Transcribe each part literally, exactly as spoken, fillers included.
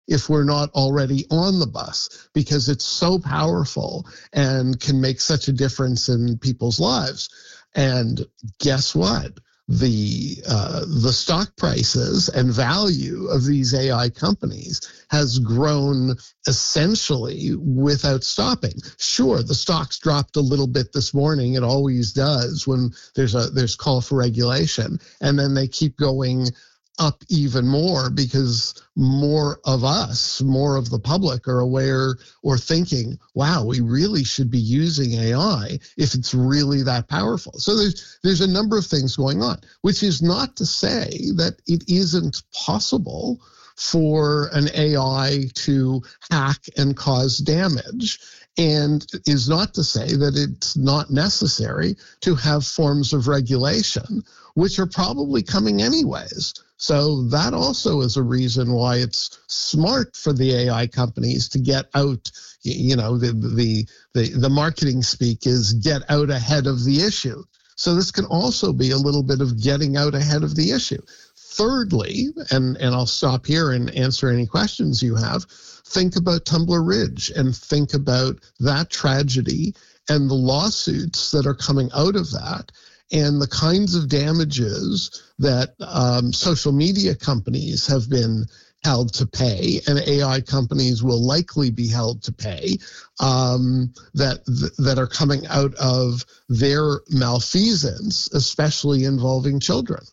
if we're not already on the bus, because it's so powerful and can make such a difference in people's lives. And guess what? The uh, the stock prices and value of these A I companies has grown essentially without stopping. Sure, the stocks dropped a little bit this morning. It always does when there's a there's call for regulation, and then they keep going up even more because more of us, more of the public are aware or thinking, wow, we really should be using A I if it's really that powerful. So there's there's a number of things going on, which is not to say that it isn't possible for an A I to hack and cause damage, and is not to say that it's not necessary to have forms of regulation, which are probably coming anyways. So that also is a reason why it's smart for the A I companies to get out, you know, the the the, the marketing speak is get out ahead of the issue. So this can also be a little bit of getting out ahead of the issue. Thirdly, and, and I'll stop here and answer any questions you have, think about Tumbler Ridge and think about that tragedy and the lawsuits that are coming out of that, and the kinds of damages that um, social media companies have been held to pay, and A I companies will likely be held to pay, um, that that are coming out of their malfeasance, especially involving children.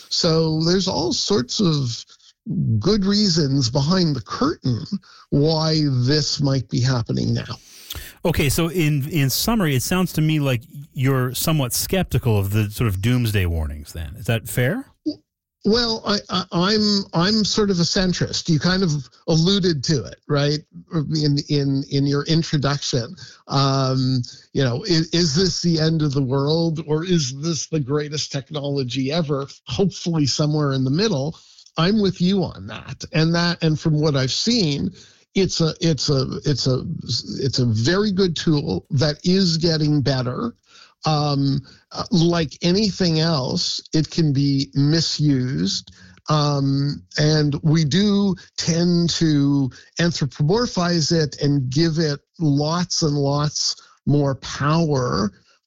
So there's all sorts of good reasons behind the curtain why this might be happening now. Okay, so in in summary, it sounds to me like you're somewhat skeptical of the sort of doomsday warnings then. Is that fair? Well, I, I, I'm I'm sort of a centrist. You kind of alluded to it, right, in in in your introduction. Um, you know, is, is this the end of the world, or is this the greatest technology ever? Hopefully, somewhere in the middle. I'm with you on that, and that, and from what I've seen, it's a it's a it's a it's a very good tool that is getting better. Um, uh, like anything else, it can be misused. Um, and we do tend to anthropomorphize it and give it lots and lots more power,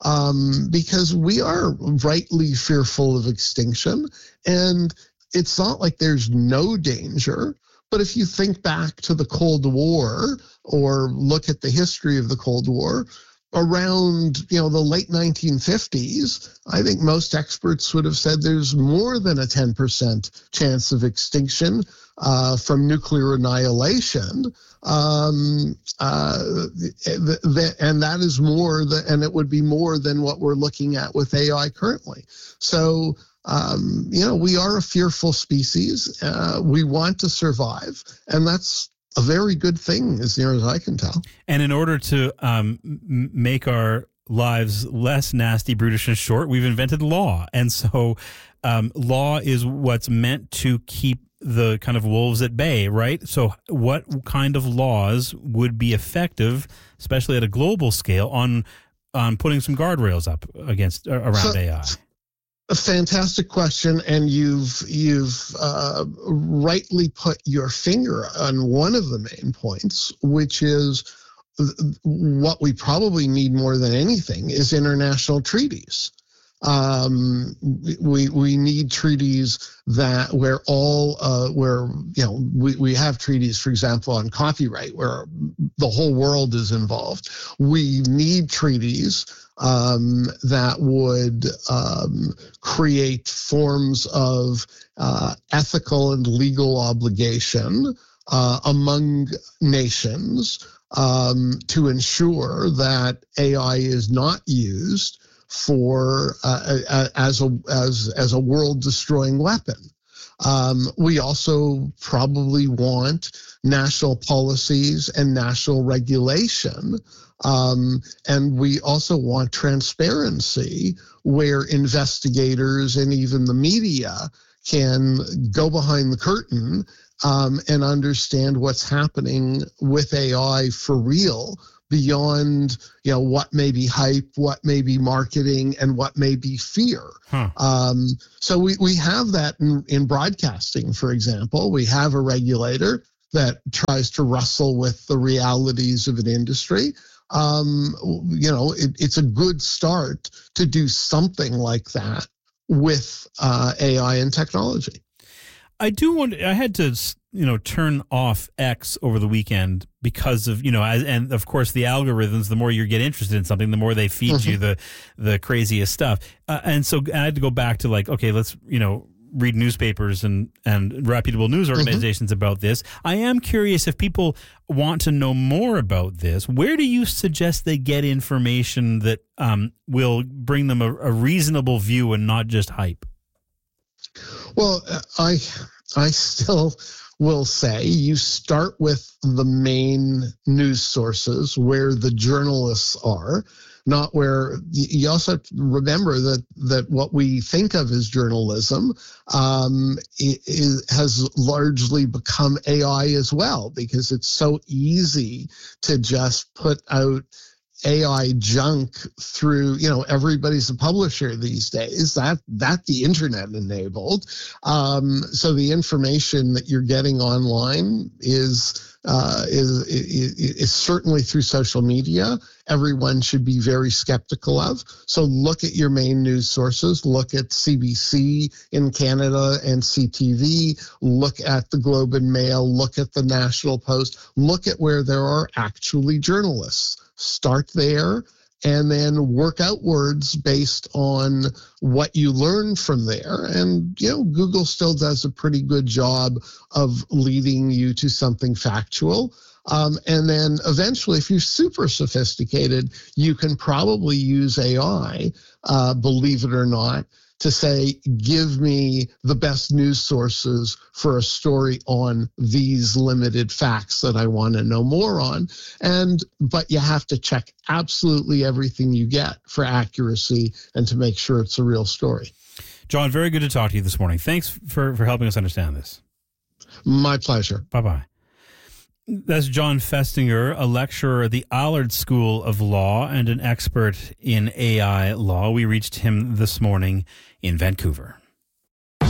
um, because we are rightly fearful of extinction. And it's not like there's no danger. But if you think back to the Cold War or look at the history of the Cold War, around, you know, the late nineteen fifties, I think most experts would have said there's more than a ten percent chance of extinction uh, from nuclear annihilation. Um, uh, th- th- and that is more, than, and it would be more than what we're looking at with A I currently. So, um, you know, we are a fearful species. Uh, we want to survive, and that's a very good thing, as near as I can tell. And in order to um, m- make our lives less nasty, brutish, and short, we've invented law. And so um, law is what's meant to keep the kind of wolves at bay, right? So what kind of laws would be effective, especially at a global scale, on on putting some guardrails up against uh, around so, A I? A fantastic question, and you've you've uh, rightly put your finger on one of the main points, which is what we probably need more than anything is international treaties. Um, we we need treaties that where all uh, where you know we, we have treaties, for example, on copyright, where the whole world is involved. We need treaties um, that would um, create forms of uh, ethical and legal obligation uh, among nations um, to ensure that A I is not used for uh, as a as as a world destroying weapon. Um, we also probably want national policies and national regulation, um, and we also want transparency where investigators and even the media can go behind the curtain um, and understand what's happening with A I for real, beyond, you know, what may be hype, what may be marketing, and what may be fear. Huh. Um, so we, we have that in, in broadcasting, for example. We have a regulator that tries to wrestle with the realities of an industry, um, you know, it, it's a good start to do something like that with uh, A I and technology. I do want. I had to, you know, turn off X over the weekend because of, you know, as, and of course the algorithms. The more you get interested in something, the more they feed mm-hmm. you the the craziest stuff. Uh, and so I had to go back to like, okay, let's, you know, read newspapers and and reputable news organizations mm-hmm. about this. I am curious if people want to know more about this. Where do you suggest they get information that um, will bring them a, a reasonable view and not just hype? Well, I I still will say you start with the main news sources where the journalists are, not where you also have to remember that that what we think of as journalism um, is, has largely become A I as well, because it's so easy to just put out A I junk through, you know, everybody's a publisher these days. That that the internet enabled. Um, so the information that you're getting online is, uh, is is is certainly through social media. Everyone should be very skeptical of. So look at your main news sources. Look at C B C in Canada and C T V. Look at the Globe and Mail. Look at the National Post. Look at where there are actually journalists. Start there and then work outwards based on what you learn from there. And, you know, Google still does a pretty good job of leading you to something factual. Um, and then eventually, if you're super sophisticated, you can probably use A I, uh, believe it or not, to say, give me the best news sources for a story on these limited facts that I want to know more on. And but you have to check absolutely everything you get for accuracy and to make sure it's a real story. John, very good to talk to you this morning. Thanks for, for helping us understand this. My pleasure. Bye-bye. That's John Festinger, a lecturer at the Allard School of Law and an expert in A I law. We reached him this morning in Vancouver.